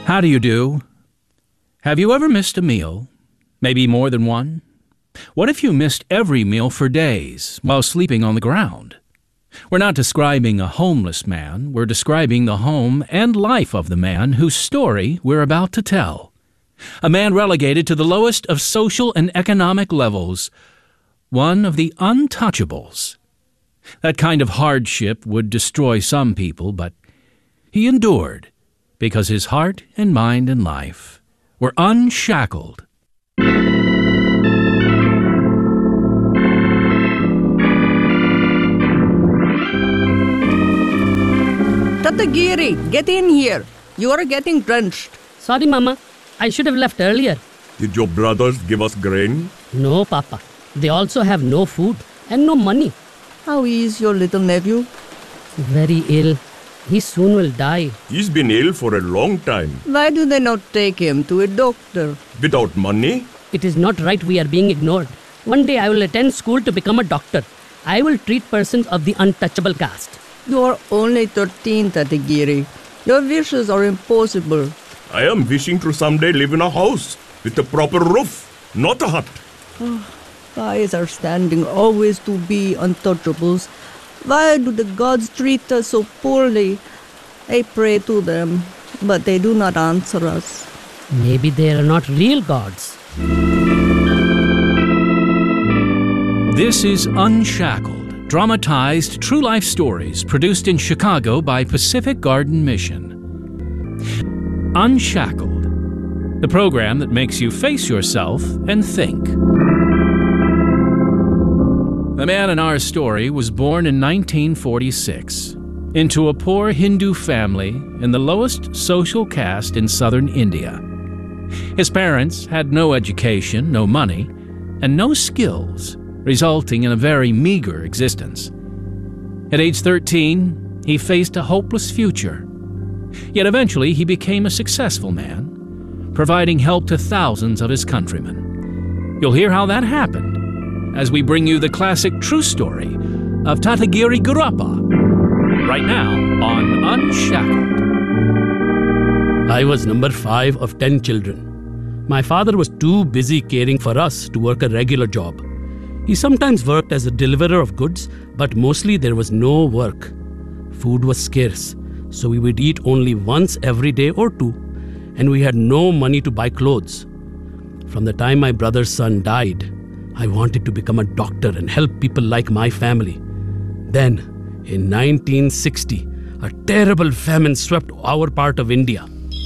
How do you do? Have you ever missed a meal? Maybe more than one? What if you missed every meal for days while sleeping on the ground? We're not describing a homeless man. We're describing the home and life of the man whose story we're about to tell. A man relegated to the lowest of social and economic levels. One of the untouchables. That kind of hardship would destroy some people, but he endured because his heart and mind and life were unshackled. Tatagiri, get in here. You are getting drenched. Sorry, Mama. I should have left earlier. Did your brothers give us grain? No, Papa. They also have no food and no money. How is your little nephew? Very ill. He soon will die. He's been ill for a long time. Why do they not take him to a doctor? Without money? It is not right we are being ignored. One day I will attend school to become a doctor. I will treat persons of the untouchable caste. You are only 13, Tatagiri. Your wishes are impossible. I am wishing to someday live in a house with a proper roof, not a hut. Guys are standing always to be untouchables. Why do the gods treat us so poorly? I pray to them, but they do not answer us. Maybe they are not real gods. This is Unshackled, dramatized true life stories produced in Chicago by Pacific Garden Mission. Unshackled, the program that makes you face yourself and think. The man in our story was born in 1946 into a poor Hindu family in the lowest social caste in southern India. His parents had no education, no money, and no skills, resulting in a very meager existence. At age 13, he faced a hopeless future. Yet eventually he became a successful man, providing help to thousands of his countrymen. You'll hear how that happened as we bring you the classic true story of Tatagiri Gurappa, right now on Unshackled. I was number 5 of 10 children. My father was too busy caring for us to work a regular job. He sometimes worked as a deliverer of goods, but mostly there was no work. Food was scarce, so we would eat only once every day or two, and we had no money to buy clothes. From the time my brother's son died, I wanted to become a doctor and help people like my family. Then, in 1960, a terrible famine swept our part of India.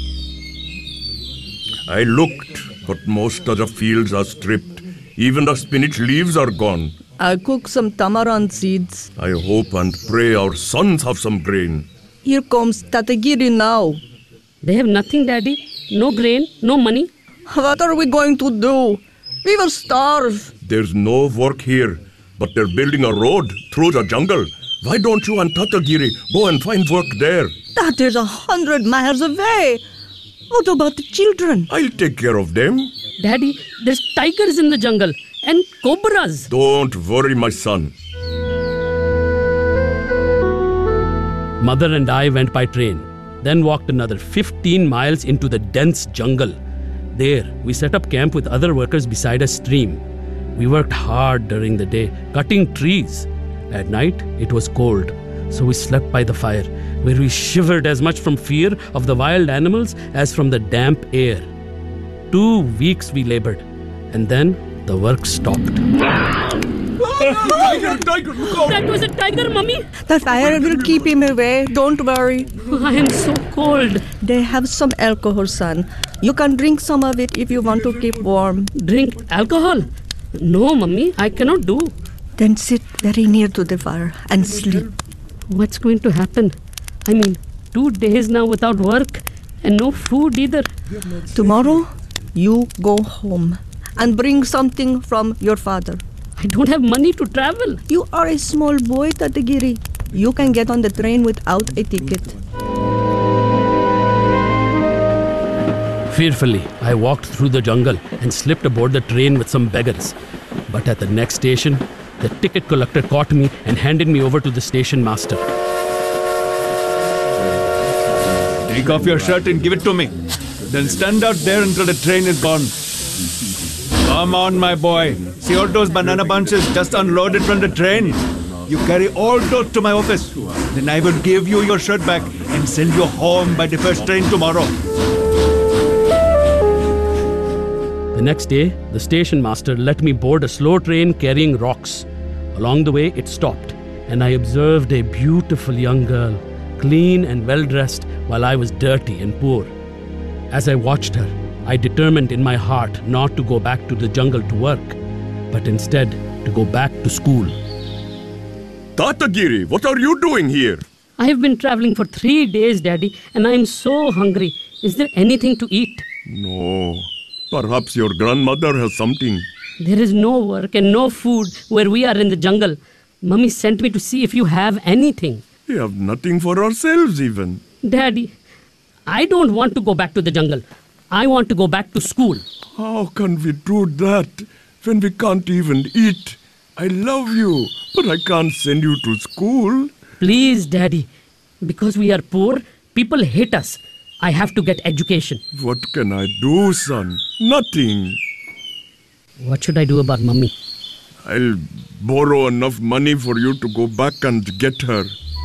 I looked, but most of the fields are stripped. Even the spinach leaves are gone. I'll cook some tamarind seeds. I hope and pray our sons have some grain. Here comes Tatagiri now. They have nothing, Daddy. No grain, no money. What are we going to do? We will starve. There's no work here, but they're building a road through the jungle. Why don't you and Tatagiri go and find work there? That is 100 miles away. What about the children? I'll take care of them. Daddy, there's tigers in the jungle and cobras. Don't worry, my son. Mother and I went by train, then walked another 15 miles into the dense jungle. There, we set up camp with other workers beside a stream. We worked hard during the day, cutting trees. At night, it was cold, so we slept by the fire, where we shivered as much from fear of the wild animals as from the damp air. 2 weeks we labored, and then the work stopped. Tiger, look out! That was a tiger, Mummy. The fire will keep him away. Don't worry. I am so cold. They have some alcohol, son. You can drink some of it if you want to keep warm. Drink alcohol? No, Mummy, I cannot do. Then sit very near to the fire and sleep. What's going to happen? I mean, 2 days now without work and no food either. Tomorrow, you go home and bring something from your father. I don't have money to travel. You are a small boy, Tatagiri. You can get on the train without a ticket. Fearfully, I walked through the jungle and slipped aboard the train with some beggars. But at the next station, the ticket collector caught me and handed me over to the station master. Take off your shirt and give it to me. Then stand out there until the train is gone. Come on, my boy. See all those banana bunches just unloaded from the train? You carry all those to my office. Then I will give you your shirt back and send you home by the first train tomorrow. The next day, the station master let me board a slow train carrying rocks. Along the way, it stopped, and I observed a beautiful young girl, clean and well-dressed, while I was dirty and poor. As I watched her, I determined in my heart not to go back to the jungle to work, but instead to go back to school. Tatagiri, what are you doing here? I have been traveling for 3 days, Daddy, and I am so hungry. Is there anything to eat? No. Perhaps your grandmother has something. There is no work and no food where we are in the jungle. Mummy sent me to see if you have anything. We have nothing for ourselves even. Daddy, I don't want to go back to the jungle. I want to go back to school. How can we do that when we can't even eat? I love you, but I can't send you to school. Please, Daddy. Because we are poor, people hate us. I have to get education. What can I do, son? Nothing. What should I do about Mummy? I'll borrow enough money for you to go back and get her.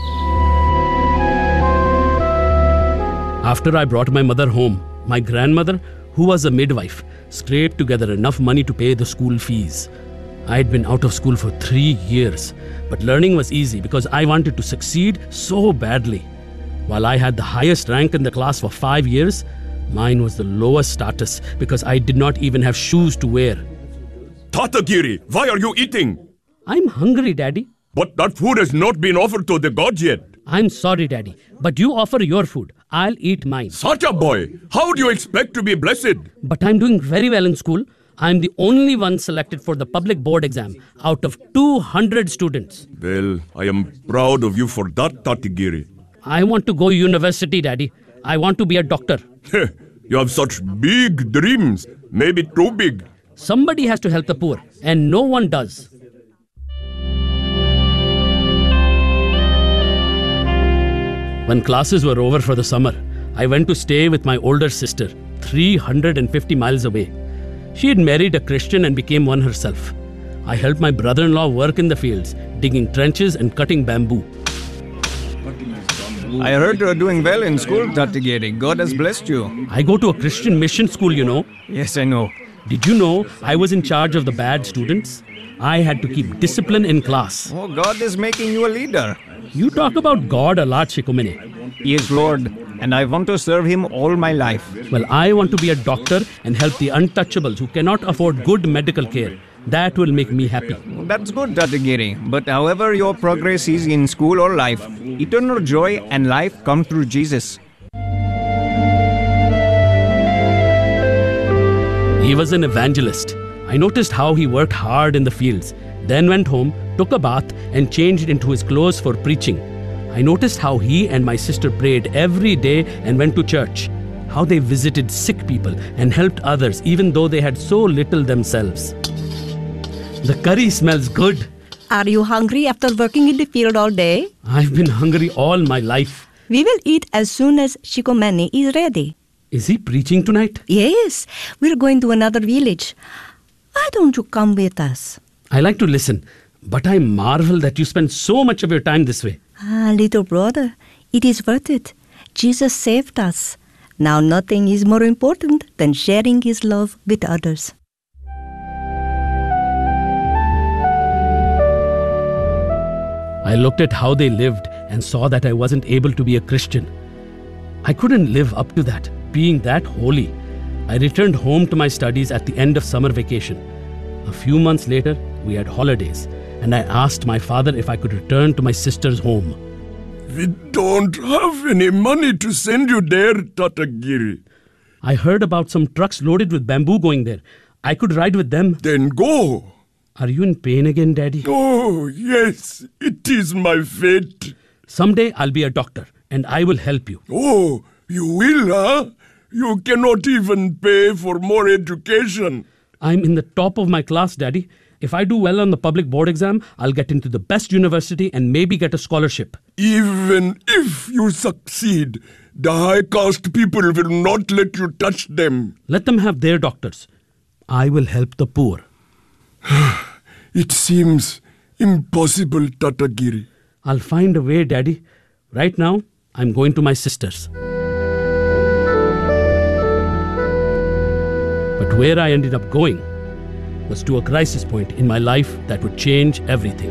After I brought my mother home, my grandmother, who was a midwife, scraped together enough money to pay the school fees. I had been out of school for 3 years, but learning was easy because I wanted to succeed so badly. While I had the highest rank in the class for 5 years, mine was the lowest status because I did not even have shoes to wear. Tatagiri, why are you eating? I'm hungry, Daddy. But that food has not been offered to the gods yet. I'm sorry, Daddy, but you offer your food. I'll eat mine. Such a boy! How do you expect to be blessed? But I'm doing very well in school. I'm the only one selected for the public board exam out of 200 students. Well, I am proud of you for that, Tatagiri. I want to go university, Daddy. I want to be a doctor. You have such big dreams, maybe too big. Somebody has to help the poor, and no one does. When classes were over for the summer, I went to stay with my older sister, 350 miles away. She had married a Christian and became one herself. I helped my brother-in-law work in the fields, digging trenches and cutting bamboo. I heard you are doing well in school, Tatagiri. God has blessed you. I go to a Christian mission school, you know. Yes, I know. Did you know I was in charge of the bad students? I had to keep discipline in class. Oh, God is making you a leader. You talk about God a lot, Shikumene. He is Lord, and I want to serve Him all my life. Well, I want to be a doctor and help the untouchables who cannot afford good medical care. That will make me happy. That's good, Tatagiri. But however your progress is in school or life, eternal joy and life come through Jesus. He was an evangelist. I noticed how he worked hard in the fields, then went home, took a bath, and changed into his clothes for preaching. I noticed how he and my sister prayed every day and went to church, how they visited sick people and helped others even though they had so little themselves. The curry smells good. Are you hungry after working in the field all day? I've been hungry all my life. We will eat as soon as Shikomani is ready. Is he preaching tonight? Yes, we're going to another village. Why don't you come with us? I like to listen, but I marvel that you spend so much of your time this way. Little brother, it is worth it. Jesus saved us. Now nothing is more important than sharing His love with others. I looked at how they lived and saw that I wasn't able to be a Christian. I couldn't live up to that, being that holy. I returned home to my studies at the end of summer vacation. A few months later, we had holidays, and I asked my father if I could return to my sister's home. We don't have any money to send you there, Tatagiri. I heard about some trucks loaded with bamboo going there. I could ride with them. Then go. Are you in pain again, Daddy? Oh, yes, it is my fate. Someday I'll be a doctor, and I will help you. Oh, you will, huh? You cannot even pay for more education. I'm in the top of my class, Daddy, If I do well on the public board exam, I'll get into the best university and maybe get a scholarship. Even if you succeed, the high caste people will not let you touch them. Let them have their doctors. I will help the poor. It seems impossible, Tatagiri. I'll find a way, Daddy. Right now, I'm going to my sister's. But where I ended up going was to a crisis point in my life that would change everything.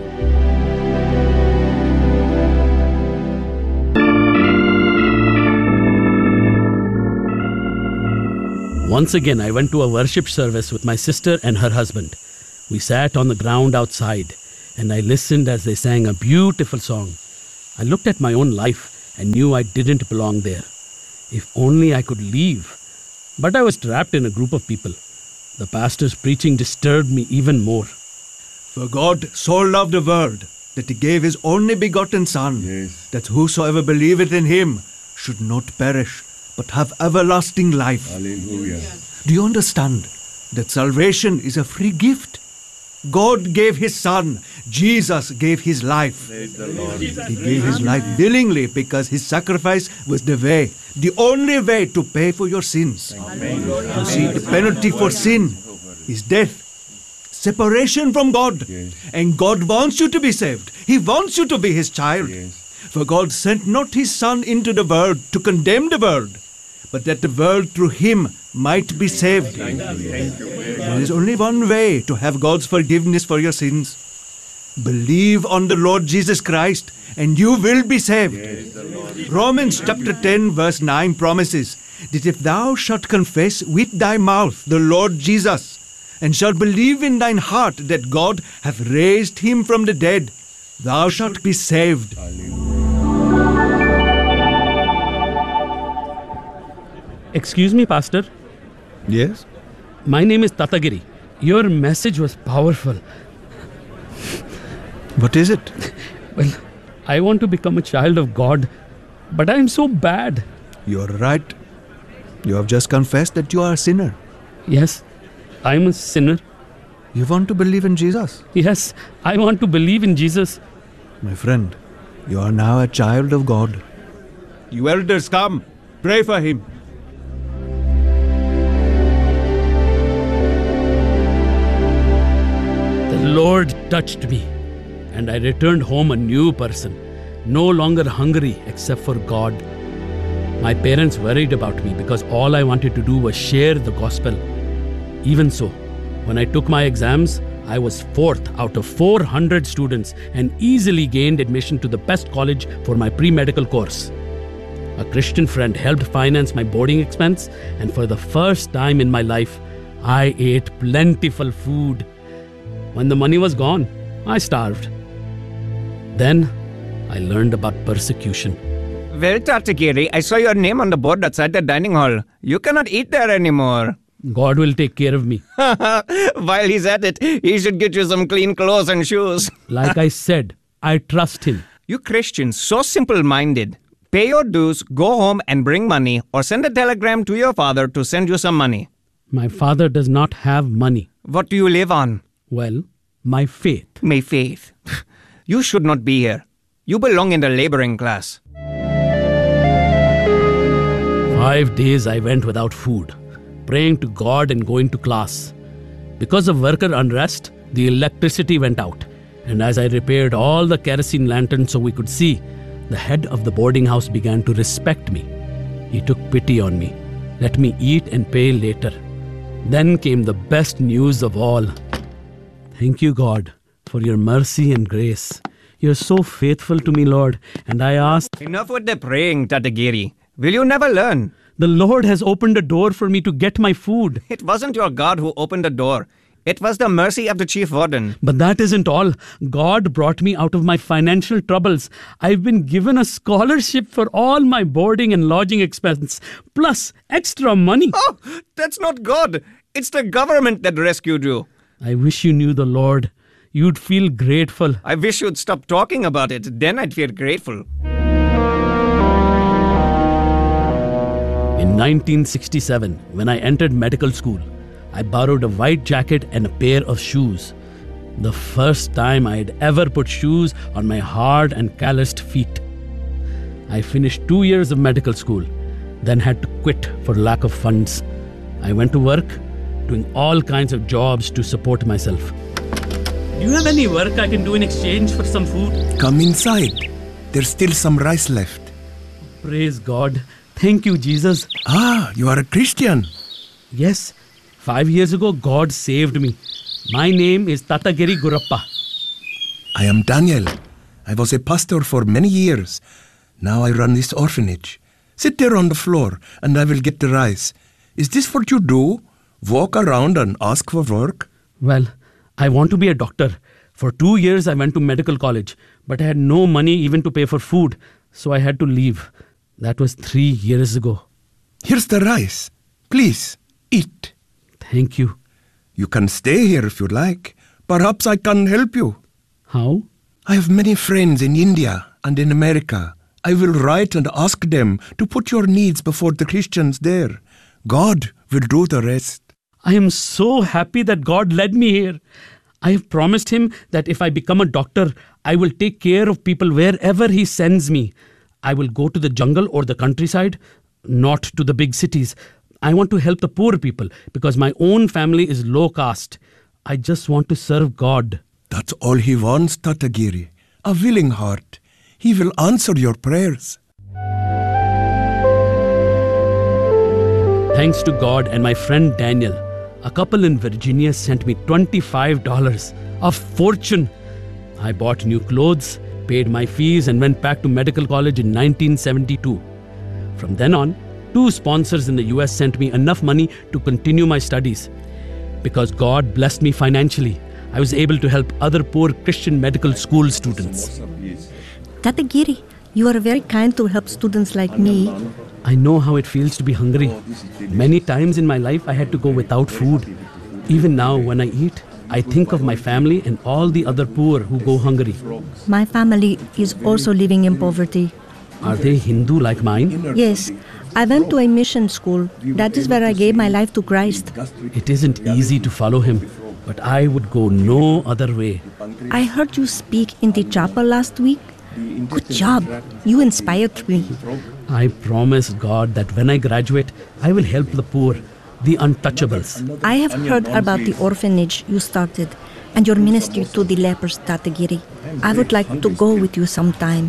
Once again, I went to a worship service with my sister and her husband. We sat on the ground outside, and I listened as they sang a beautiful song. I looked at my own life and knew I didn't belong there. If only I could leave. But I was trapped in a group of people. The pastor's preaching disturbed me even more. For God so loved the world that he gave his only begotten Son, that whosoever believeth in him should not perish, but have everlasting life. Hallelujah. Do you understand that salvation is a free gift? God gave his Son. Jesus gave his life. He gave his life willingly because his sacrifice was the only way to pay for your sins. You see, the penalty for sin is death, separation from God. And God wants you to be saved. He wants you to be his child. For God sent not his Son into the world to condemn the world, but that the world through him might be saved. There is only one way to have God's forgiveness for your sins. Believe on the Lord Jesus Christ and you will be saved. Romans chapter 10 verse 9 promises that if thou shalt confess with thy mouth the Lord Jesus and shalt believe in thine heart that God hath raised him from the dead, thou shalt be saved. Excuse me, Pastor. Yes? My name is Tatagiri. Your message was powerful. What is it? Well, I want to become a child of God, but I am so bad. You're right. You have just confessed that you are a sinner. Yes, I am a sinner. You want to believe in Jesus? Yes, I want to believe in Jesus. My friend, you are now a child of God. You elders, come. Pray for him. The Lord touched me, and I returned home a new person, no longer hungry except for God. My parents worried about me because all I wanted to do was share the gospel. Even so, when I took my exams, I was 4th out of 400 students and easily gained admission to the best college for my pre-medical course. A Christian friend helped finance my boarding expense, and for the first time in my life, I ate plentiful food. When the money was gone, I starved. Then, I learned about persecution. Well, Tatagiri, I saw your name on the board outside the dining hall. You cannot eat there anymore. God will take care of me. While he's at it, he should get you some clean clothes and shoes. Like I said, I trust him. You Christians, so simple-minded. Pay your dues, go home and bring money, or send a telegram to your father to send you some money. My father does not have money. What do you live on? Well, my faith. My faith. You should not be here. You belong in the laboring class. 5 days I went without food, praying to God and going to class. Because of worker unrest, the electricity went out, and as I repaired all the kerosene lanterns so we could see, the head of the boarding house began to respect me. He took pity on me, let me eat and pay later. Then came the best news of all. Thank you, God, for your mercy and grace. You're so faithful to me, Lord, and I ask... Enough with the praying, Tatagiri. Will you never learn? The Lord has opened a door for me to get my food. It wasn't your God who opened the door. It was the mercy of the chief warden. But that isn't all. God brought me out of my financial troubles. I've been given a scholarship for all my boarding and lodging expense, plus extra money. Oh, that's not God. It's the government that rescued you. I wish you knew the Lord. You'd feel grateful. I wish you'd stop talking about it. Then I'd feel grateful. In 1967, when I entered medical school, I borrowed a white jacket and a pair of shoes. The first time I had ever put shoes on my hard and calloused feet. I finished 2 years of medical school, then had to quit for lack of funds. I went to work, doing all kinds of jobs to support myself. Do you have any work I can do in exchange for some food? Come inside. There's still some rice left. Praise God. Thank you, Jesus. Ah, you are a Christian. Yes, 5 years ago, God saved me. My name is Tatagiri Gurappa. I am Daniel. I was a pastor for many years. Now I run this orphanage. Sit there on the floor and I will get the rice. Is this what you do? Walk around and ask for work? Well, I want to be a doctor. For 2 years, I went to medical college, but I had no money even to pay for food, so I had to leave. That was 3 years ago. Here's the rice. Please, eat. Thank you. You can stay here if you like. Perhaps I can help you. How? I have many friends in India and in America. I will write and ask them to put your needs before the Christians there. God will do the rest. I am so happy that God led me here. I have promised him that if I become a doctor, I will take care of people wherever he sends me. I will go to the jungle or the countryside, not to the big cities. I want to help the poor people because my own family is low caste. I just want to serve God. That's all he wants, Tatagiri. A willing heart. He will answer your prayers. Thanks to God and my friend Daniel, a couple in Virginia sent me $25, a fortune. I bought new clothes, paid my fees, and went back to medical college in 1972. From then on, 2 sponsors in the US sent me enough money to continue my studies. Because God blessed me financially, I was able to help other poor Christian medical school students. Tatagiri, you are very kind to help students like me. I know how it feels to be hungry. Many times in my life, I had to go without food. Even now, when I eat, I think of my family and all the other poor who go hungry. My family is also living in poverty. Are they Hindu like mine? Yes, I went to a mission school. That is where I gave my life to Christ. It isn't easy to follow him, but I would go no other way. I heard you speak in the chapel last week. Good job. You inspired me. I promise God that when I graduate, I will help the poor, the untouchables. I have heard about the orphanage you started and your ministry to the lepers, Tatagiri. I would like to go with you sometime.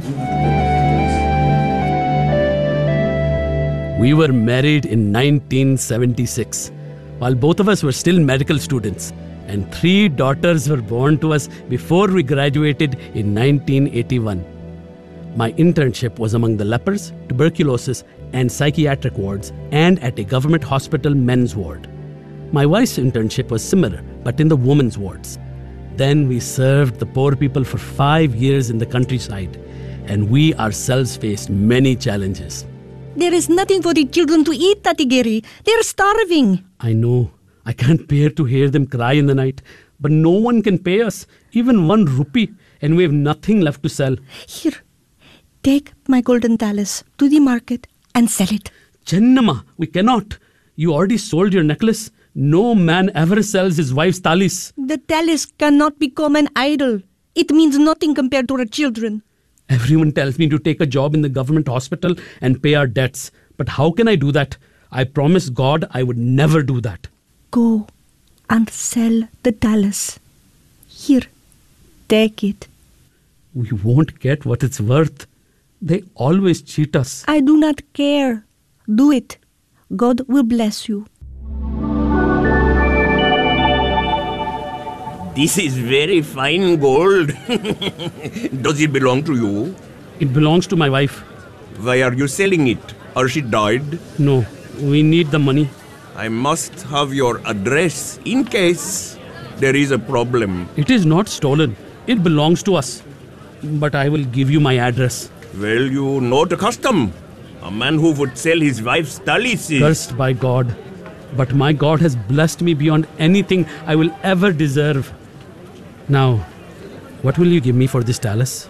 We were married in 1976, while both of us were still medical students, and 3 daughters were born to us before we graduated in 1981. My internship was among the lepers, tuberculosis, and psychiatric wards, and at a government hospital men's ward. My wife's internship was similar, but in the women's wards. Then we served the poor people for 5 years in the countryside, and we ourselves faced many challenges. There is nothing for the children to eat, Tatagiri. They are starving. I know. I can't bear to hear them cry in the night, but no one can pay us, even 1 rupee, and we have nothing left to sell. Here, take my golden talus to the market and sell it. Chennamma, we cannot. You already sold your necklace. No man ever sells his wife's talis. The talus cannot become an idol. It means nothing compared to our children. Everyone tells me to take a job in the government hospital and pay our debts. But how can I do that? I promised God I would never do that. Go and sell the talus. Here, take it. We won't get what it's worth. They always cheat us. I do not care. Do it. God will bless you. This is very fine gold. Does it belong to you? It belongs to my wife. Why are you selling it? Or she died? No, we need the money. I must have your address in case there is a problem. It is not stolen. It belongs to us. But I will give you my address. Well, you know the custom. A man who would sell his wife's talis is... Cursed by God. But my God has blessed me beyond anything I will ever deserve. Now, what will you give me for this talus?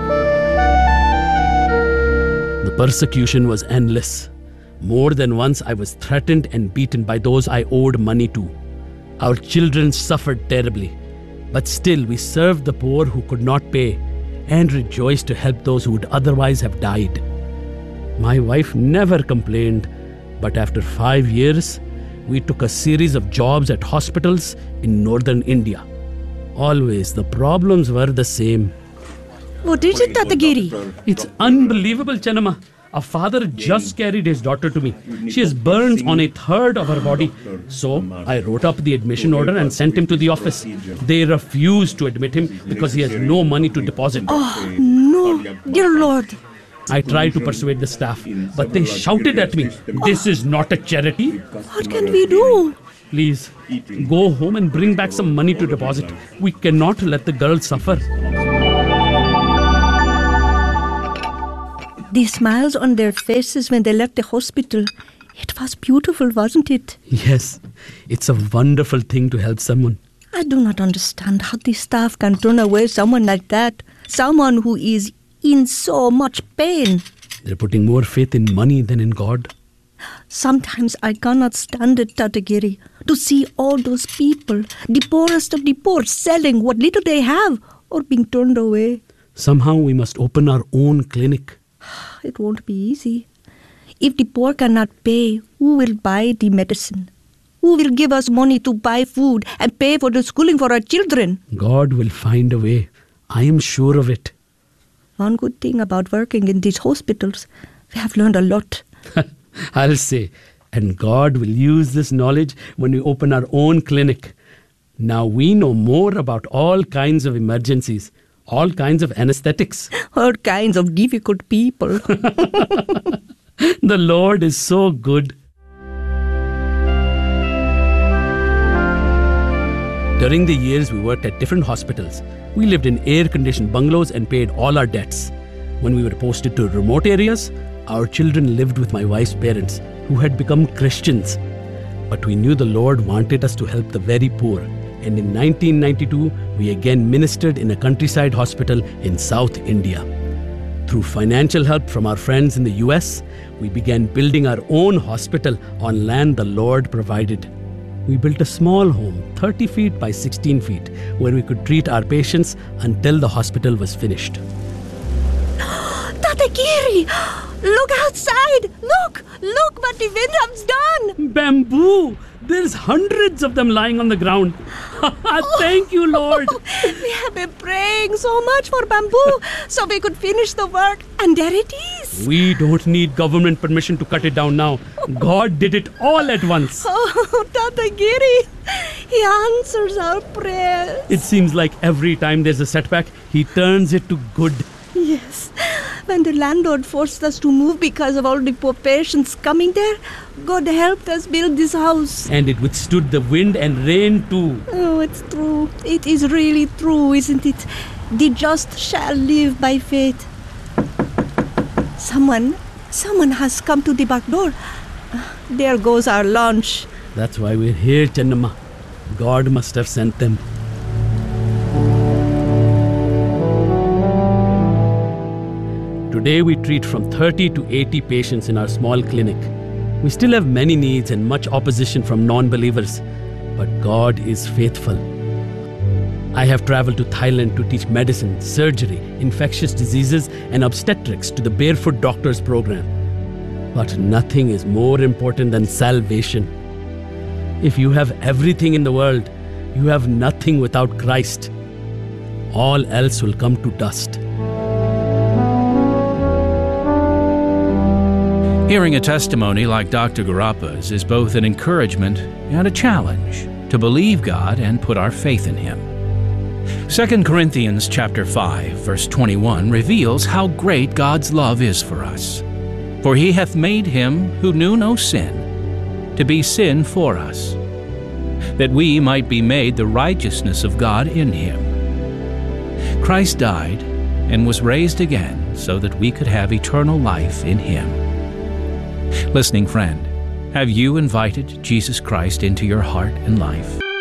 The persecution was endless. More than once I was threatened and beaten by those I owed money to. Our children suffered terribly. But still, we served the poor who could not pay and rejoiced to help those who would otherwise have died. My wife never complained, but after 5 years, we took a series of jobs at hospitals in northern India. Always, the problems were the same. What is it, Tatagiri? It's unbelievable, Chennamma. A father just carried his daughter to me. She has burns on a third of her body. So I wrote up the admission order and sent him to the office. They refused to admit him because he has no money to deposit. Oh, no. Dear Lord. I tried to persuade the staff, but they shouted at me, "This is not a charity." What can we do? Please, go home and bring back some money to deposit. We cannot let the girl suffer. The smiles on their faces when they left the hospital. It was beautiful, wasn't it? Yes, it's a wonderful thing to help someone. I do not understand how the staff can turn away someone like that. Someone who is in so much pain. They're putting more faith in money than in God. Sometimes I cannot stand it, Tatagiri, to see all those people, the poorest of the poor, selling what little they have or being turned away. Somehow we must open our own clinic. It won't be easy. If the poor cannot pay, who will buy the medicine? Who will give us money to buy food and pay for the schooling for our children? God will find a way. I am sure of it. One good thing about working in these hospitals, we have learned a lot. I'll say. And God will use this knowledge when we open our own clinic. Now we know more about all kinds of emergencies, all kinds of anesthetics. All kinds of difficult people. The Lord is so good. During the years we worked at different hospitals, we lived in air-conditioned bungalows and paid all our debts. When we were posted to remote areas, our children lived with my wife's parents, who had become Christians. But we knew the Lord wanted us to help the very poor. And in 1992, we again ministered in a countryside hospital in South India. Through financial help from our friends in the US, we began building our own hospital on land the Lord provided. We built a small home, 30 feet by 16 feet, where we could treat our patients until the hospital was finished. Tatagiri! Look outside! Look what the wind has done! Bamboo! There's hundreds of them lying on the ground. Thank you, Lord. We have been praying so much for bamboo so we could finish the work, and there it is. We don't need government permission to cut it down now. God did it all at once. Oh, Tatagiri, He answers our prayers. It seems like every time there's a setback, He turns it to good. Yes. When the landlord forced us to move because of all the poor patients coming there, God helped us build this house. And it withstood the wind and rain too. Oh, it's true. It is really true, isn't it? The just shall live by faith. Someone has come to the back door. There goes our lunch. That's why we're here, Chennamma. God must have sent them. Today we treat from 30 to 80 patients in our small clinic. We still have many needs and much opposition from non-believers, but God is faithful. I have traveled to Thailand to teach medicine, surgery, infectious diseases, and obstetrics to the Barefoot Doctors program. But nothing is more important than salvation. If you have everything in the world, you have nothing without Christ. All else will come to dust. Hearing a testimony like Dr. Garappa's is both an encouragement and a challenge to believe God and put our faith in Him. 2 Corinthians chapter 5, verse 21 reveals how great God's love is for us. For He hath made Him who knew no sin to be sin for us, that we might be made the righteousness of God in Him. Christ died and was raised again so that we could have eternal life in Him. Listening friend, have you invited Jesus Christ into your heart and life?